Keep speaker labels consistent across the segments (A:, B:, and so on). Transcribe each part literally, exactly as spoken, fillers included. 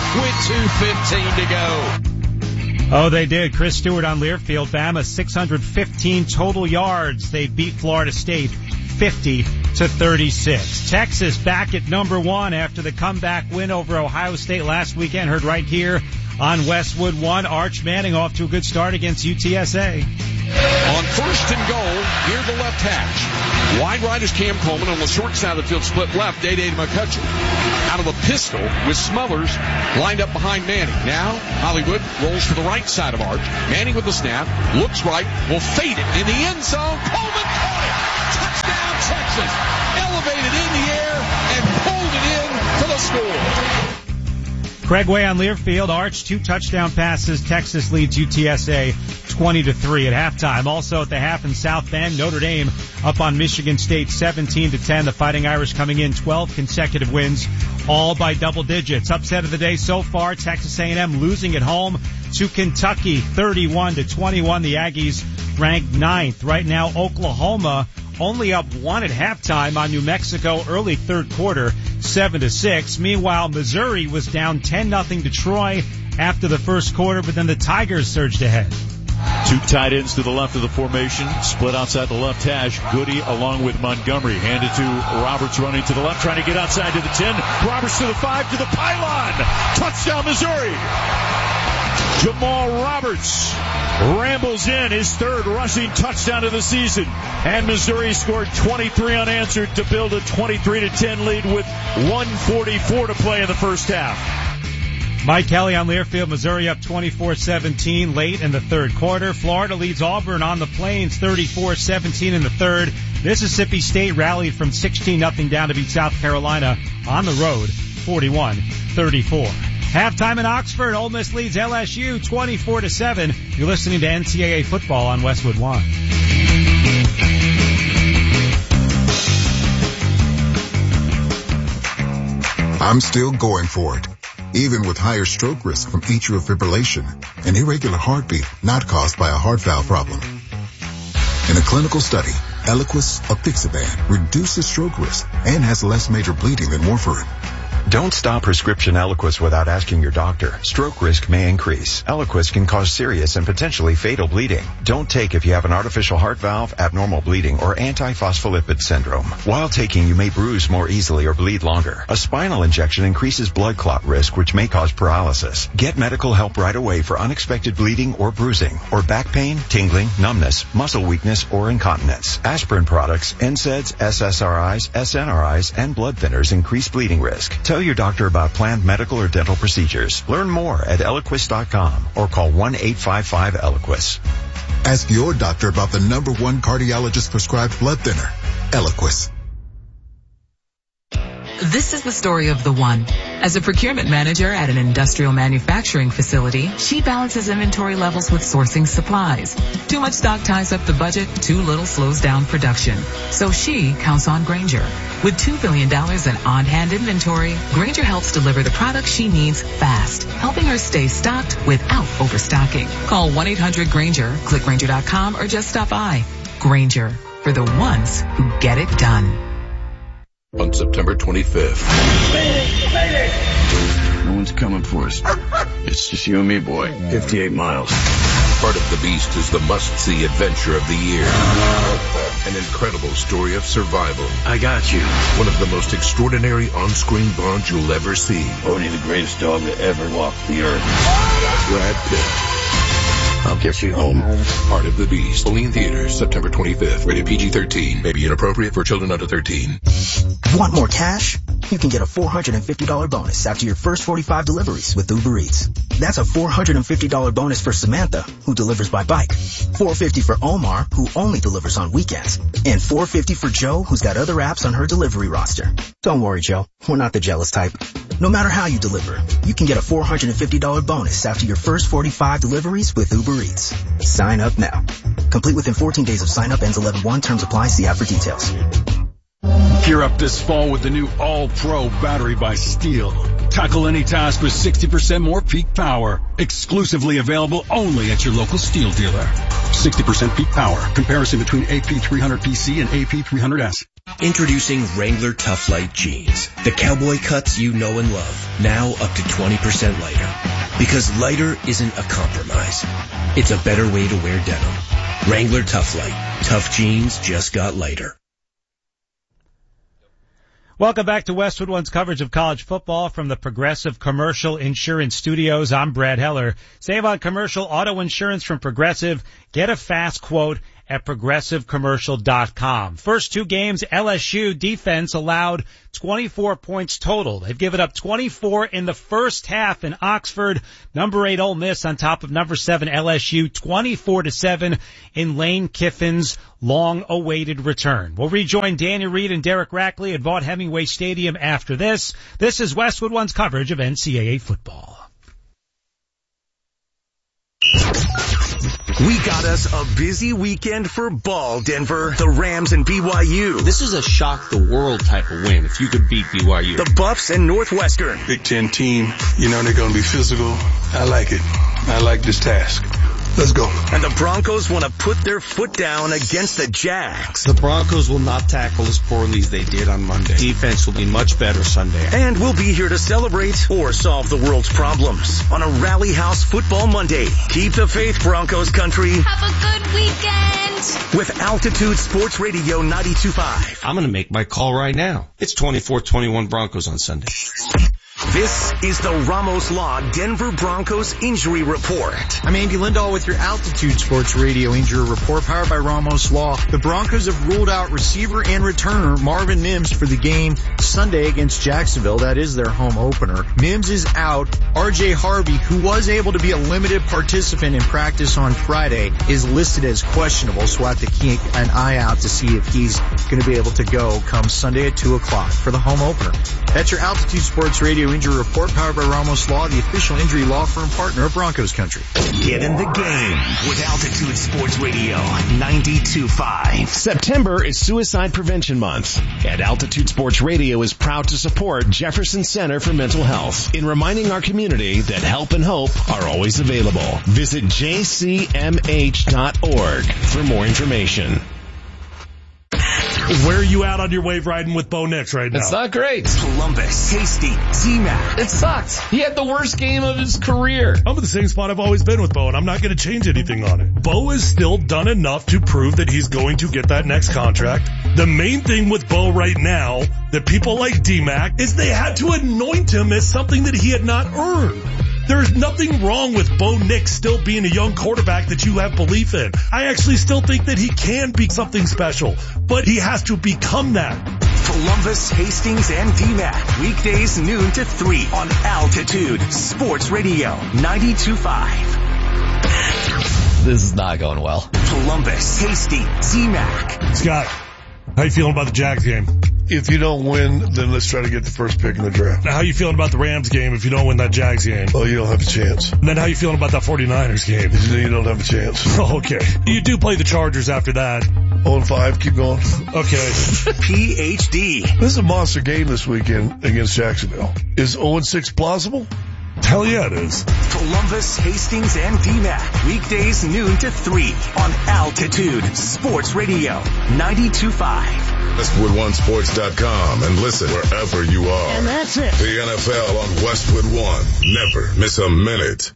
A: with two fifteen to go.
B: Oh, they did. Chris Stewart on Learfield. Bama, six hundred fifteen total yards. They beat Florida State fifty to thirty-six. Texas back at number one after the comeback win over Ohio State last weekend. Heard right here on Westwood One. Arch Manning off to a good start against U T S A.
A: On first and goal, near the left hash. Wide right is Cam Coleman. On the short side of the field, split left, Day-Day McCutcheon. Out of a pistol with Smothers lined up behind Manning. Now, Hollywood rolls to the right side of Arch. Manning with the snap, looks right, will fade it in the end zone. Coleman caught it! Touchdown, Texas! Elevated in the air and pulled it in for the score.
B: Craig Way on Learfield. Arch, two touchdown passes. Texas leads U T S A twenty to three at halftime. Also at the half in South Bend, Notre Dame up on Michigan State seventeen to ten. The Fighting Irish coming in twelve consecutive wins, all by double digits. Upset of the day so far, Texas A and M losing at home to Kentucky thirty-one to twenty-one. The Aggies ranked ninth. Right now, Oklahoma only up one at halftime on New Mexico early third quarter, seven to six. Meanwhile, Missouri was down ten nothing to Troy after the first quarter, but then the Tigers surged ahead.
C: Two tight ends to the left of the formation, split outside the left hash. Goody along with Montgomery. Handed to Roberts running to the left, trying to get outside to the ten. Roberts to the five, to the pylon. Touchdown, Missouri. Jamal Roberts rambles in his third rushing touchdown of the season. And Missouri scored twenty-three unanswered to build a twenty-three to ten lead with one forty-four to play in the first half.
B: Mike Kelly on Learfield. Missouri up twenty-four seventeen late in the third quarter. Florida leads Auburn on the Plains thirty-four seventeen in the third. Mississippi State rallied from sixteen nothing down to beat South Carolina on the road forty-one thirty-four. Halftime in Oxford, Ole Miss leads L S U twenty-four to seven. You're listening to N C double A football on Westwood One.
D: I'm still going for it, even with higher stroke risk from atrial fibrillation, an irregular heartbeat not caused by a heart valve problem. In a clinical study, Eliquis apixaban reduces stroke risk and has less major bleeding than warfarin.
E: Don't stop prescription Eliquis without asking your doctor. Stroke risk may increase. Eliquis can cause serious and potentially fatal bleeding. Don't take if you have an artificial heart valve, abnormal bleeding, or antiphospholipid syndrome. While taking, you may bruise more easily or bleed longer. A spinal injection increases blood clot risk, which may cause paralysis. Get medical help right away for unexpected bleeding or bruising, or back pain, tingling, numbness, muscle weakness, or incontinence. Aspirin products, N SAIDs, S S R Is, S N R Is, and blood thinners increase bleeding risk. Tell your doctor about planned medical or dental procedures. Learn more at Eliquis dot com or call one eight five five Eliquis.
D: Ask your doctor about the number one cardiologist prescribed blood thinner, Eliquis.
F: This is the story of the one. As a procurement manager at an industrial manufacturing facility, she balances inventory levels with sourcing supplies. Too much stock ties up the budget, too little slows down production. So she counts on Grainger. With two billion dollars in on-hand inventory, Grainger helps deliver the products she needs fast, helping her stay stocked without overstocking. Call one eight hundred Grainger, click Grainger dot com, or just stop by. Grainger, for the ones who get it done.
G: On September twenty-fifth.
H: Mayday! Mayday! No one's coming for us. It's just you and me, boy. fifty-eight miles.
G: Part of the Beast is the must-see adventure of the year. An incredible story of survival.
H: I got you.
G: One of the most extraordinary on-screen bonds you'll ever see.
H: Only the greatest dog to ever walk the earth.
G: Brad Pitt.
H: I'll get you home.
G: Part of the Beast. Only in theaters September twenty-fifth. Rated P G thirteen. May be inappropriate for children under thirteen.
I: Want more cash? You can get a four hundred fifty dollars bonus after your first forty-five deliveries with Uber Eats. That's a four hundred fifty dollars bonus for Samantha, who delivers by bike. four hundred fifty dollars for Omar, who only delivers on weekends. And four hundred fifty dollars for Joe, who's got other apps on her delivery roster. Don't worry, Joe. We're not the jealous type. No matter how you deliver, you can get a four hundred fifty dollars bonus after your first forty-five deliveries with Uber Eats. Sign up now. Complete within fourteen days of sign up. Ends eleven one. Terms apply. See app for details.
J: Gear up this fall with the new All-Pro battery by Steel. Tackle any task with sixty percent more peak power. Exclusively available only at your local Steel dealer. sixty percent peak power. Comparison between A P three hundred P C and A P three hundred S.
K: Introducing Wrangler Tough Light Jeans. The cowboy cuts you know and love. Now up to twenty percent lighter. Because lighter isn't a compromise. It's a better way to wear denim. Wrangler Tough Light. Tough jeans just got lighter.
B: Welcome back to Westwood One's coverage of college football from the Progressive Commercial Insurance Studios. I'm Brad Heller. Save on commercial auto insurance from Progressive. Get a fast quote at progressive commercial dot com. First two games, L S U defense allowed twenty-four points total. They've given up twenty-four in the first half in Oxford. Number eight Ole Miss on top of number seven L S U, twenty-four to seven in Lane Kiffin's long-awaited return. We'll rejoin Danny Reed and Derek Rackley at Vaught Hemingway Stadium after this. This is Westwood One's coverage of N C double A football.
L: We got us a busy weekend for ball, Denver. The Rams and B Y U.
M: This is a shock the world type of win if you could beat B Y U.
L: The Buffs and Northwestern.
N: Big Ten team, you know they're going to be physical. I like it. I like this task. Let's go.
L: And the Broncos want to put their foot down against the Jags.
M: The Broncos will not tackle as poorly as they did on Monday. Defense will be much better Sunday.
L: And we'll be here to celebrate or solve the world's problems on a Rally House Football Monday. Keep the faith, Broncos country.
O: Have a good weekend.
L: With Altitude Sports Radio ninety-two point five.
M: I'm going to make my call right now. It's twenty-four twenty-one Broncos on Sunday.
L: This is the Ramos Law Denver Broncos Injury Report.
P: I'm Andy Lindahl with your Altitude Sports Radio Injury Report, powered by Ramos Law. The Broncos have ruled out receiver and returner Marvin Mims for the game Sunday against Jacksonville. That is their home opener. Mims is out. R J Harvey, who was able to be a limited participant in practice on Friday, is listed as questionable, so we'll have to keep an eye out to see if he's going to be able to go come Sunday at two o'clock for the home opener. That's your Altitude Sports Radio Injury Report, powered by Ramos Law, the official injury law firm partner of Broncos Country.
L: Get in the game with Altitude Sports Radio ninety-two point five.
Q: September is Suicide Prevention Month, and Altitude Sports Radio is proud to support Jefferson Center for Mental Health in reminding our community that help and hope are always available. Visit j c m h dot org for more information.
R: Where are you out on your wave riding with Bo Nix right now?
S: It's not great.
L: Columbus, Hasty, Z-Mac.
S: It sucked. He had the worst game of his career.
R: I'm in the same spot I've always been with Bo, and I'm not going to change anything on it. Bo has still done enough to prove that he's going to get that next contract. The main thing with Bo right now that people like D-Mac is they had to anoint him as something that he had not earned. There's nothing wrong with Bo Nix still being a young quarterback that you have belief in. I actually still think that he can be something special, but he has to become that.
L: Columbus, Hastings, and D-Mac. Weekdays noon to three on Altitude Sports Radio ninety-two point five.
S: This is not going well.
L: Columbus, Hastings, Z-Mac.
R: Scott, how you feeling about the Jags game?
N: If you don't win, then let's try to get the first pick in the draft.
R: Now, how you feeling about the Rams game if you don't win that Jags game?
N: Oh, you don't have a chance.
R: And then how you feeling about that 49ers game?
N: You don't have a chance.
R: Okay. You do play the Chargers after that.
N: oh and five, keep going.
R: Okay.
L: P H D.
N: This is a monster game this weekend against Jacksonville. Is oh and six plausible?
R: Hell yeah, it is.
L: Columbus, Hastings, and D-Mac. Weekdays noon to three on Altitude Sports Radio ninety-two point five.
T: Westwood One Sports dot com and listen wherever you are.
L: And that's it.
T: The N F L on Westwood One. Never miss a minute.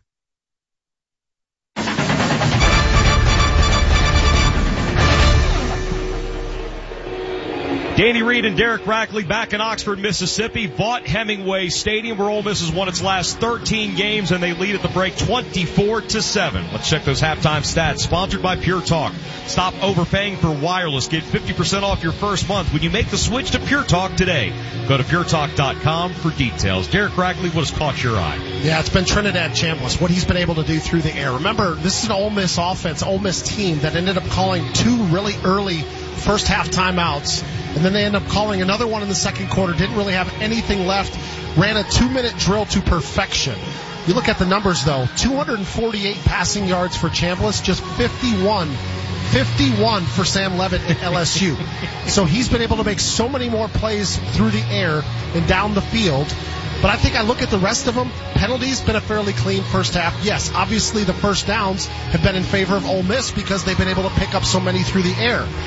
A: Danny Reed and Derek Rackley back in Oxford, Mississippi. Vaught Hemingway Stadium, where Ole Miss has won its last thirteen games, and they lead at the break twenty-four to seven. Let's check those halftime stats. Sponsored by Pure Talk. Stop overpaying for wireless. Get fifty percent off your first month when you make the switch to Pure Talk today. Go to pure talk dot com for details. Derek Rackley, what has caught your eye?
U: Yeah, it's been Trinidad Chambliss, what he's been able to do through the air. Remember, this is an Ole Miss offense, Ole Miss team that ended up calling two really early first half timeouts, and then they end up calling another one in the second quarter. Didn't really have anything left. Ran a two-minute drill to perfection. You look at the numbers, though. two hundred forty-eight passing yards for Chambliss, just fifty-one. fifty-one for Sam Levitt at L S U. So he's been able to make so many more plays through the air and down the field. But I think I look at the rest of them. Penalties been a fairly clean first half. Yes, obviously the first downs have been in favor of Ole Miss because they've been able to pick up so many through the air.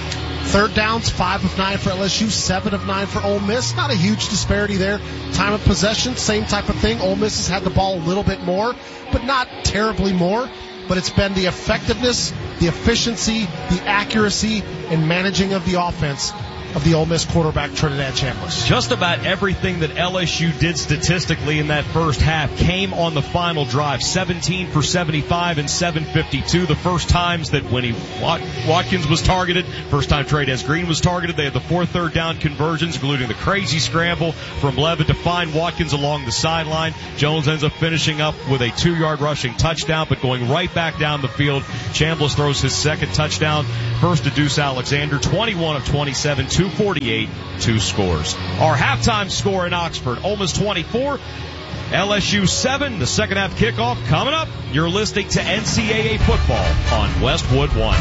U: Third downs, five of nine for L S U, seven of nine for Ole Miss. Not a huge disparity there. Time of possession, same type of thing. Ole Miss has had the ball a little bit more, but not terribly more. But it's been the effectiveness, the efficiency, the accuracy, and managing of the offense of the Ole Miss quarterback, Trinidad Chambliss.
C: Just about everything that L S U did statistically in that first half came on the final drive. seventeen for seventy-five and seven fifty-two. The first times that when he Watkins was targeted, first time Trey'Dez Green was targeted, they had the four third down conversions, including the crazy scramble from Levitt to find Watkins along the sideline. Jones ends up finishing up with a two-yard rushing touchdown, but going right back down the field. Chambliss throws his second touchdown, first to Deuce Alexander, twenty-one of twenty-seven, two forty-eight, two scores. Our halftime score in Oxford, Ole Miss twenty-four, L S U seven. The second half kickoff coming up. You're listening to N C double A football on Westwood One.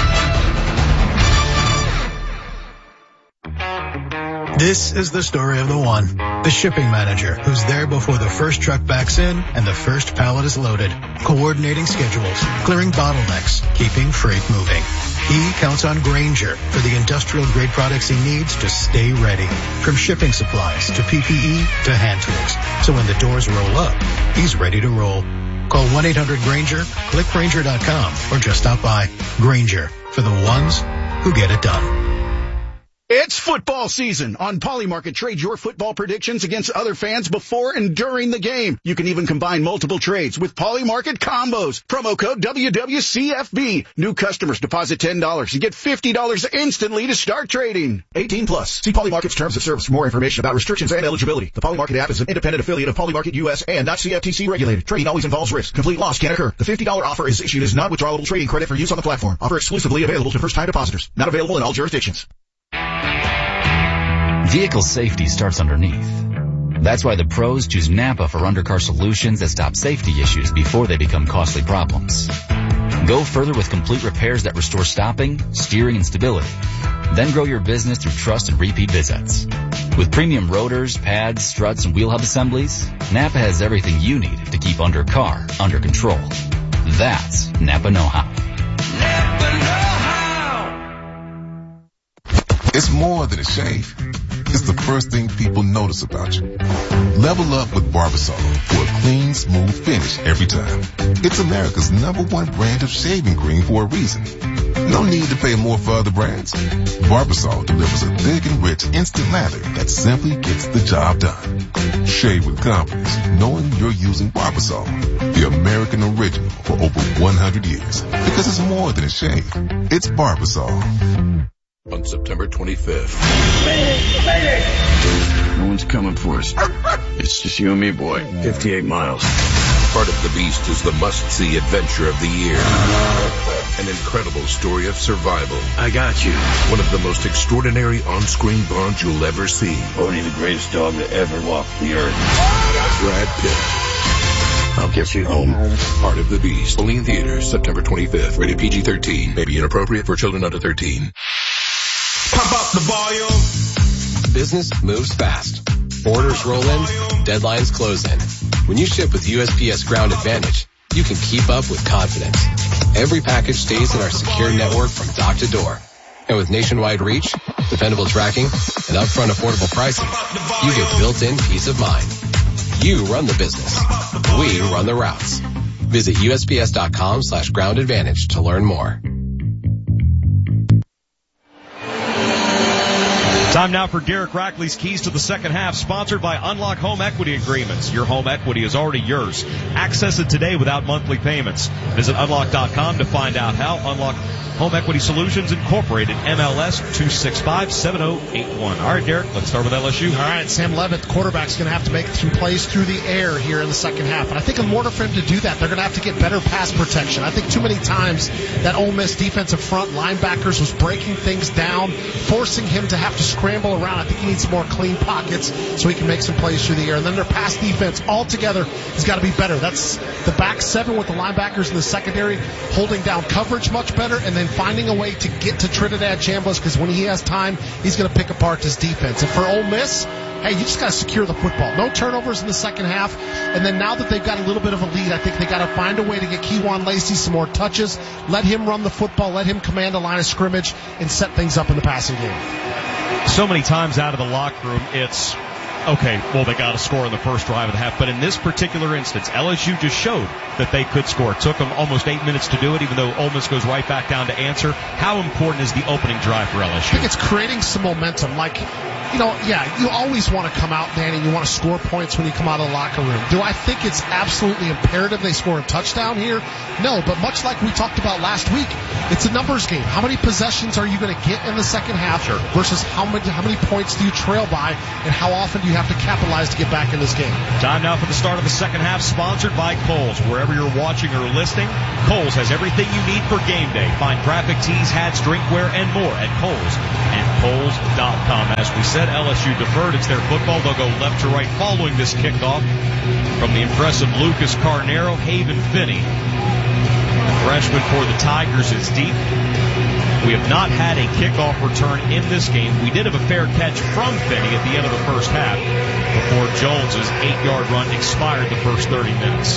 V: This is the story of the one, the shipping manager, who's there before the first truck backs in and the first pallet is loaded, coordinating schedules, clearing bottlenecks, keeping freight moving. He counts on Grainger for the industrial-grade products he needs to stay ready, from shipping supplies to P P E to hand tools. So when the doors roll up, he's ready to roll. Call one eight hundred Grainger, click Grainger dot com, or just stop by. Grainger, for the ones who get it done.
W: It's football season. On Polymarket, trade your football predictions against other fans before and during the game. You can even combine multiple trades with Polymarket combos. Promo code W W C F B. New customers deposit ten dollars and get fifty dollars instantly to start trading. eighteen plus. See Polymarket's terms of service for more information about restrictions and eligibility. The Polymarket app is an independent affiliate of Polymarket U S and not C F T C regulated. Trading always involves risk. Complete loss can occur. The fifty dollars offer is issued as not withdrawable trading credit for use on the platform. Offer exclusively available to first-time depositors. Not available in all jurisdictions.
X: Vehicle safety starts underneath. That's why the pros choose Napa for undercar solutions that stop safety issues before they become costly problems. Go further with complete repairs that restore stopping, steering, and stability. Then grow your business through trust and repeat visits. With premium rotors, pads, struts, and wheel hub assemblies, Napa has everything you need to keep undercar under control. That's Napa know-how.
T: Napa know-how! It's more than a shave. It's the first thing people notice about you. Level up with Barbasol for a clean, smooth finish every time. It's America's number one brand of shaving cream for a reason. No need to pay more for other brands. Barbasol delivers a thick and rich instant lather that simply gets the job done. Shave with confidence, knowing you're using Barbasol, the American original for over one hundred years. Because it's more than a shave. It's Barbasol.
G: On September twenty-fifth.
H: No one's coming for us. It's just you and me, boy. fifty-eight miles.
G: Part of the Beast is the must-see adventure of the year. An incredible story of survival.
H: I got you.
G: One of the most extraordinary on-screen bonds you'll ever see.
H: Only the greatest dog that ever walked the earth.
G: Brad Pitt.
H: I'll get you home.
G: Part of the Beast. Only in theaters September twenty-fifth. Rated P G thirteen. May be inappropriate for children under thirteen.
Y: Pump up the volume. Business moves fast. Orders roll in, deadlines close in. When you ship with U S P S Ground Advantage, you can keep up with confidence. Every package stays in our secure network from dock to door. And with nationwide reach, dependable tracking, and upfront affordable pricing, you get built-in peace of mind. You run the business. We run the routes. Visit U S P S dot com slash ground advantage to learn more.
C: Time now for Derek Rackley's Keys to the Second Half, sponsored by Unlock Home Equity Agreements. Your home equity is already yours. Access it today without monthly payments. Visit unlock dot com to find out how. Unlock Home Equity Solutions Incorporated, M L S two six five seven zero eight one. All right, Derek, let's start with L S U.
U: All right, Sam Levitt, the quarterback's going to have to make some plays through the air here in the second half. And I think in order for him to do that, they're going to have to get better pass protection. I think too many times that Ole Miss defensive front linebackers was breaking things down, forcing him to have to scramble scramble around. I think he needs some more clean pockets so he can make some plays through the air. And then their pass defense altogether has got to be better. That's the back seven with the linebackers in the secondary holding down coverage much better, and then finding a way to get to Trinidad Chambliss, because when he has time, he's going to pick apart this defense. And for Ole Miss, hey, you just got to secure the football. No turnovers in the second half. And then now that they've got a little bit of a lead, I think they got to find a way to get Kejuan Lacey some more touches. Let him run the football. Let him command a line of scrimmage and set things up in the passing game.
C: So many times out of the locker room, it's, okay, well, they got to score in the first drive of the half. But in this particular instance, L S U just showed that they could score. It took them almost eight minutes to do it, even though Ole Miss goes right back down to answer. How important is the opening drive for L S U?
U: I think it's creating some momentum. Like, you know, yeah, you always want to come out, Danny, you want to score points when you come out of the locker room. Do I think it's absolutely imperative they score a touchdown here? No, but much like we talked about last week, it's a numbers game. How many possessions are you going to get in the second half
C: sure.
U: versus how many, how many points do you trail by, and how often do you have to capitalize to get back in this game?
C: Time now for the start of the second half, sponsored by Kohl's. Wherever you're watching or listening, Kohl's has everything you need for game day. Find graphic tees, hats, drinkware, and more at Kohl's and Kohl's dot com. As we said, L S U deferred. It's their football. They'll go left to right following this kickoff from the impressive Lucas Carnero. Haven Finney, the freshman for the Tigers, is deep. We have not had a kickoff return in this game. We did have a fair catch from Finney at the end of the first half before Jones's eight-yard run expired the first thirty minutes.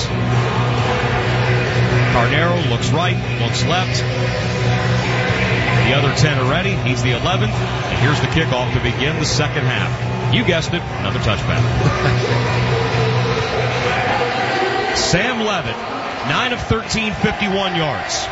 C: Carnero looks right, looks left. The other ten are ready. He's the eleventh. And here's the kickoff to begin the second half. You guessed it, another touchback. Sam Levitt, nine of thirteen, fifty-one yards.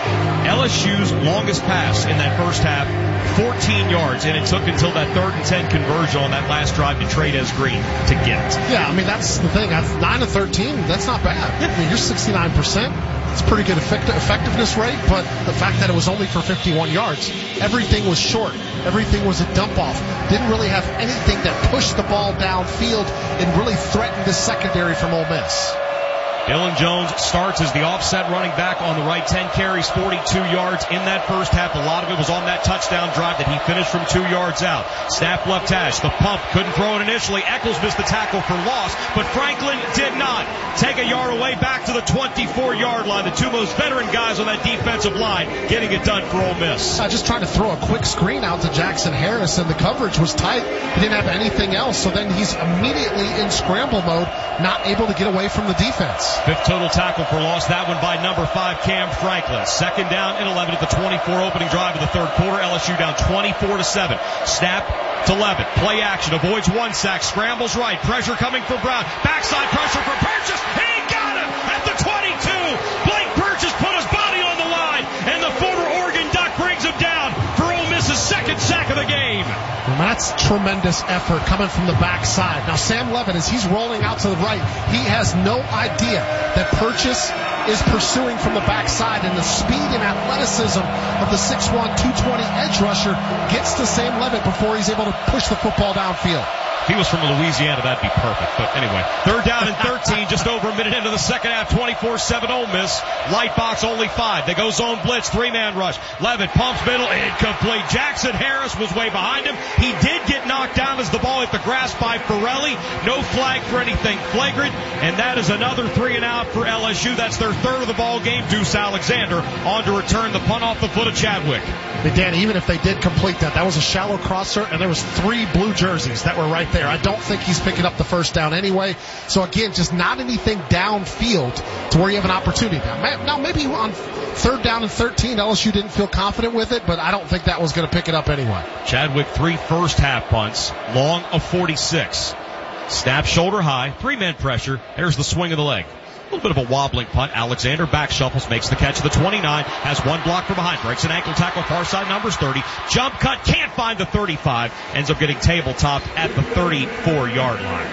C: L S U's longest pass in that first half, fourteen yards, and it took until that third and ten conversion on that last drive to Trey'Dez Green to get it.
U: Yeah, I mean, that's the thing. nine of thirteen, that's not bad. I mean, you're sixty-nine percent. It's a pretty good effect- effectiveness rate, but the fact that it was only for fifty-one yards, everything was short. Everything was a dump-off. Didn't really have anything that pushed the ball downfield and really threatened the secondary from Ole Miss.
C: Dylan Jones starts as the offset running back on the right, ten carries, forty-two yards in that first half. A lot of it was on that touchdown drive that he finished from two yards out. Snap left hash, the pump, couldn't throw it initially. Eccles missed the tackle for loss, but Franklin did not. Take a yard away back to the twenty-four-yard line. The two most veteran guys on that defensive line getting it done for Ole Miss.
U: Uh, just trying to throw a quick screen out to Jackson Harris, and the coverage was tight. He didn't have anything else, so then he's immediately in scramble mode, not able to get away from the defense.
C: Fifth total tackle for loss, that one by number five, Cam Franklin. Second down and eleven at the twenty-four, opening drive of the third quarter. L S U down twenty-four to seven. Snap to Levitt. Play action, avoids one sack, scrambles right. Pressure coming for Brown. Backside pressure for Purchase. He got him at the twenty-two. Blake Purchase put his body on the line, and the former Oregon Duck brings him down for Ole Miss's second sack of the game.
U: And that's tremendous effort coming from the backside. Now, Sam Levitt, as he's rolling out to the right, he has no idea that Purchase is pursuing from the backside, and the speed and athleticism of the six one, two twenty edge rusher gets to Sam Levitt before he's able to push the football downfield.
C: If he was from Louisiana, that'd be perfect. But anyway, third down and thirteen, just over a minute into the second half, twenty-four seven Ole Miss. Light box only five. They go zone blitz, three-man rush. Levitt pumps middle, incomplete. Jackson Harris was way behind him. He did get knocked down as the ball hit the grass by Farrelly. No flag for anything flagrant, and that is another three and out for L S U. That's their third of the ball game. Deuce Alexander on to return the punt off the foot of Chadwick.
U: But Dan, even if they did complete that, that was a shallow crosser, and there was three blue jerseys that were right there. I don't think he's picking up the first down anyway. So again, just not anything downfield to where you have an opportunity. Now, now maybe on third down and thirteen, L S U didn't feel confident with it, but I don't think that was going to pick it up anyway.
C: Chadwick, three first half punts, long of forty-six. Snap shoulder high, three-man pressure. There's the swing of the leg. A little bit of a wobbling punt. Alexander back shuffles, makes the catch of the twenty-nine, has one block from behind, breaks an ankle tackle, far side numbers thirty. Jump cut, can't find the thirty-five, ends up getting tabletopped at the thirty-four-yard line.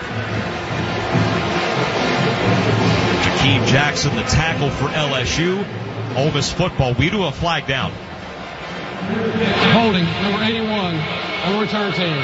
C: Jakeem Jackson, the tackle for L S U. Ole Miss football, we do a flag down.
D: Holding, number eighty-one, on the return team.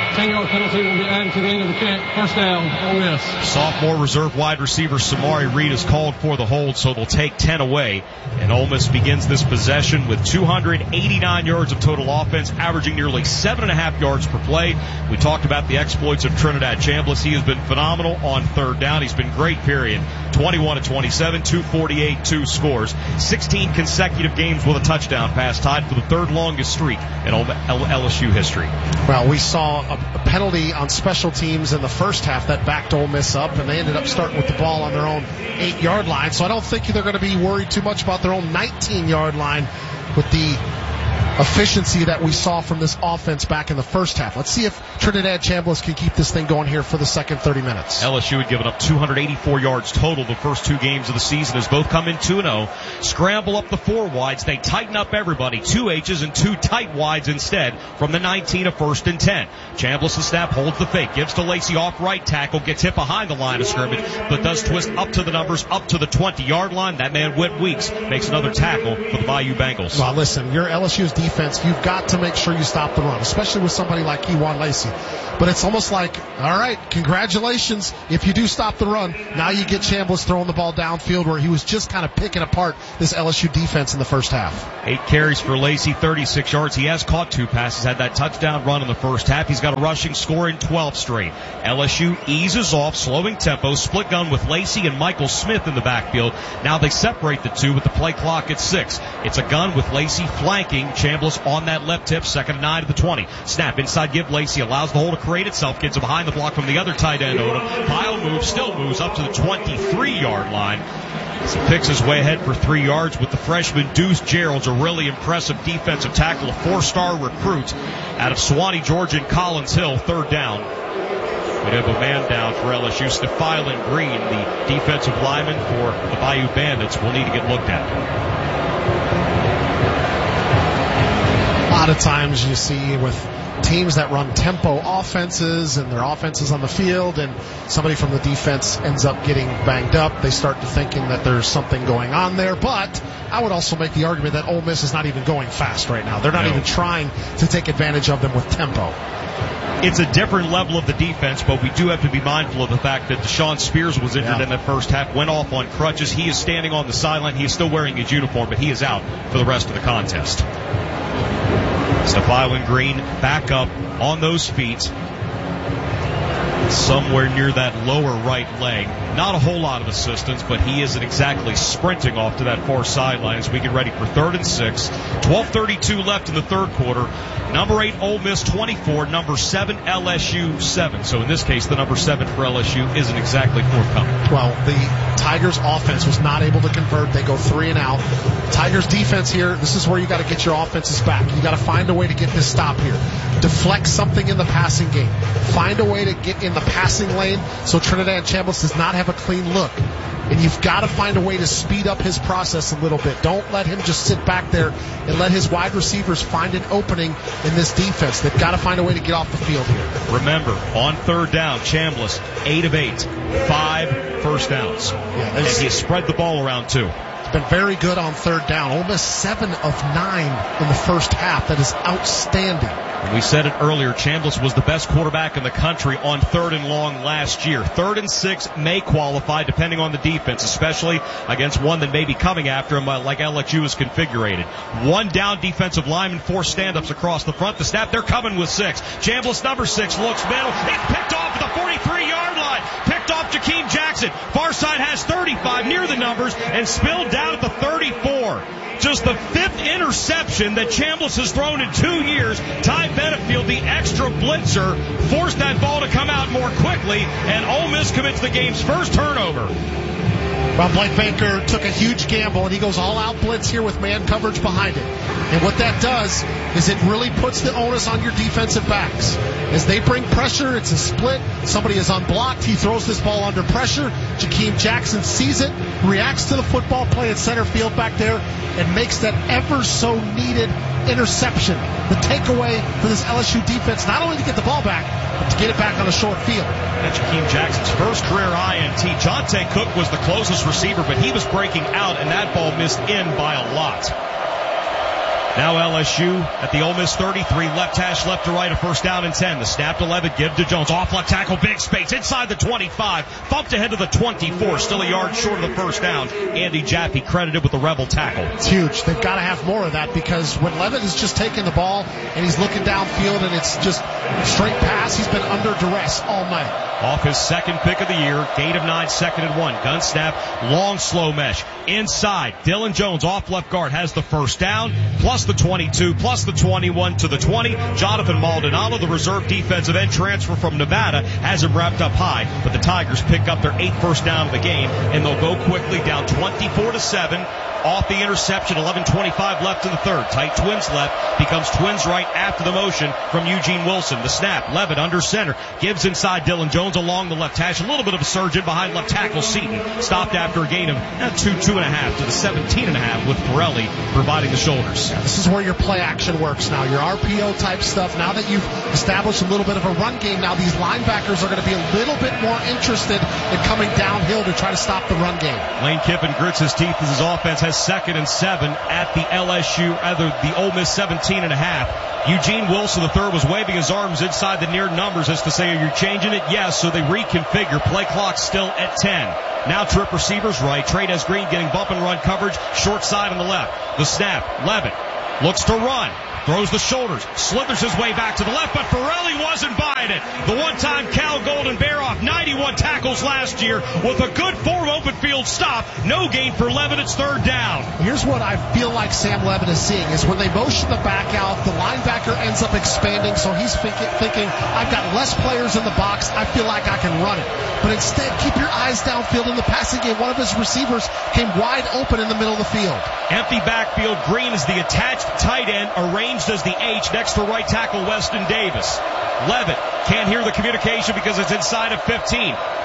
D: ten-yard penalty will be added to the end of the kick. First down, Ole Miss.
C: Sophomore reserve wide receiver Samari Reed is called for the hold, so they'll take ten away. And Ole Miss begins this possession with two hundred eighty-nine yards of total offense, averaging nearly seven and a half yards per play. We talked about the exploits of Trinidad Chambliss. He has been phenomenal on third down. He's been great, period. twenty-one to twenty-seven, two forty-eight, two scores. sixteen consecutive games with a touchdown pass, tied for the third longest streak in L S U history.
U: Well, we saw a, a penalty on special teams in the first half that backed Ole Miss up, and they ended up starting with the ball on their own eight-yard line. So I don't think they're going to be worried too much about their own nineteen-yard line with the efficiency that we saw from this offense back in the first half. Let's see if Trinidad Chambliss can keep this thing going here for the second thirty minutes.
C: L S U had given up two hundred eighty-four yards total the first two games of the season, as both come in two and oh. Scramble up the four wides. They tighten up everybody. Two H's and two tight wides instead from the nineteen of first and ten. Chambliss the snap, holds the fake, gives to Lacey off right tackle, gets hit behind the line of scrimmage, but does twist up to the numbers, up to the twenty-yard line. That man, Whit Weeks, makes another tackle for the Bayou Bengals.
U: Well, listen, your L S U's defense, you've got to make sure you stop the run, especially with somebody like Kewan Lacey. But it's almost like, all right, congratulations. If you do stop the run, now you get Chambliss throwing the ball downfield where he was just kind of picking apart this L S U defense in the first half.
C: Eight carries for Lacey, thirty-six yards. He has caught two passes, had that touchdown run in the first half. He's got a rushing score in twelve straight. L S U eases off, slowing tempo, split gun with Lacey and Michael Smith in the backfield. Now they separate the two with the play clock at six. It's a gun with Lacey flanking Chambliss on that left tip, second and nine to the twenty. Snap inside, give Lacey, allows the hole to create itself, gets it behind the block from the other tight end, Odom. Pile moves, still moves up to the twenty-three-yard line. As he picks his way ahead for three yards with the freshman Deuce Gerald's a really impressive defensive tackle, a four-star recruit out of Suwanee, Georgia, and Collins Hill, third down. We have a man down for L S U. Stephylan Green, the defensive lineman for the Bayou Bandits, will need to get looked at.
U: A lot of times you see with teams that run tempo offenses and their offenses on the field and somebody from the defense ends up getting banged up, they start to thinking that there's something going on there. But I would also make the argument that Ole Miss is not even going fast right now. They're not no. even trying to take advantage of them with tempo.
C: It's a different level of the defense, but we do have to be mindful of the fact that Deshaun Spears was injured yeah. in the first half, went off on crutches. He is standing on the sideline. He is still wearing his uniform, but he is out for the rest of the contest. Stephylan Green back up on those feet, somewhere near that lower right leg. Not a whole lot of assistance, but he isn't exactly sprinting off to that far sideline as we get ready for third and six. twelve thirty-two left in the third quarter. Number eight, Ole Miss twenty-four. Number seven, L S U seven. So in this case, the number seven for L S U isn't exactly forthcoming.
U: Well, the Tigers offense was not able to convert. They go three and out. Tigers defense here, this is where you got to get your offenses back. You got to find a way to get this stop here. Deflect something in the passing game. Find a way to get in the passing lane so Trinidad Chambliss does not have a clean look. And you've got to find a way to speed up his process a little bit. Don't let him just sit back there and let his wide receivers find an opening in this defense. They've got to find a way to get off the field here.
C: Remember, on third down, Chambliss, eight of eight, five first downs. Yeah, and he spread the ball around too.
U: He's been very good on third down. Ole Miss seven of nine in the first half. That is outstanding.
C: We said it earlier, Chambliss was the best quarterback in the country on third and long last year. Third and six may qualify depending on the defense, especially against one that may be coming after him like L S U is configured. One down defensive lineman, four stand-ups across the front. The snap, they're coming with six. Chambliss, number six, looks middle. It's picked off at the forty-three-yard line. Picked off Jakeem Jackson. Far side has thirty-five near the numbers and spilled down at the thirty-four. Just the fifth interception that Chambliss has thrown in two years. Ty Benefield, the extra blitzer, forced that ball to come out more quickly, and Ole Miss commits the game's first turnover.
U: Well, Blake Baker took a huge gamble, and he goes all-out blitz here with man coverage behind it. And what that does is it really puts the onus on your defensive backs. As they bring pressure, it's a split. Somebody is unblocked. He throws this ball under pressure. Jakeem Jackson sees it, reacts to the football play at center field back there, and makes that ever-so-needed interception. The takeaway for this L S U defense, not only to get the ball back, but to get it back on a short field.
C: And Jakeem Jackson's first career I N T. Jonte Cook was the closest receiver, but he was breaking out, and that ball missed in by a lot. Now L S U at the Ole Miss thirty-three, left hash, left to right, a first down and ten. The snap to Levitt, give to Jones, off left tackle, big space, inside the twenty-five, bumped ahead to the twenty-four, still a yard short of the first down. Andy Jaffe credited with the Rebel tackle.
U: It's huge. They've got to have more of that, because when Levitt is just taking the ball and he's looking downfield and it's just straight pass, he's been under duress all night.
C: Off his second pick of the year, gain of nine, second and one. Gun snap, long slow mesh. Inside, Dylan Jones off left guard has the first down, plus the twenty-two, plus the twenty-one to the twenty. Jonathan Maldonado, the reserve defensive end transfer from Nevada, has him wrapped up high, but the Tigers pick up their eighth first down of the game, and they'll go quickly down twenty-four to seven. Off the interception, eleven twenty-five left in the third. Tight twins left, becomes twins right after the motion from Eugene Wilson. The snap, Levitt under center, gives inside Dylan Jones along the left hash. A little bit of a surge in behind left tackle Seaton. Stopped after a gain of eh, two, two and a half to the seventeen and a half with Pirelli providing the shoulders.
U: Yeah, this is where your play action works now. Your R P O type stuff. Now that you've established a little bit of a run game, now these linebackers are going to be a little bit more interested in coming downhill to try to stop the run game.
C: Lane Kiffin grits his teeth as his offense has second and seven at the L S U, either the Ole Miss seventeen and a half. Eugene Wilson the third was waving his arms inside the near numbers as to say, are you changing it? Yes, so they reconfigure. Play clock still at ten. Now trip receivers right. Trey Green getting bump and run coverage, short side on the left. The snap, Levitt looks to run. Throws the shoulders, slithers his way back to the left, but Pirelli wasn't buying it. The one-time Cal Golden Bear off ninety-one tackles last year with a good form open field stop. No gain for Levitt. It's third down.
U: Here's what I feel like Sam Levitt is seeing is when they motion the back out, the linebacker ends up expanding, so he's thinking, thinking I've got less players in the box. I feel like I can run it. But instead, keep your eyes downfield in the passing game. One of his receivers came wide open in the middle of the field.
C: Empty backfield. Green is the attached tight end, arranged as the H next to right tackle Weston Davis. Levitt can't hear the communication because it's inside of fifteen.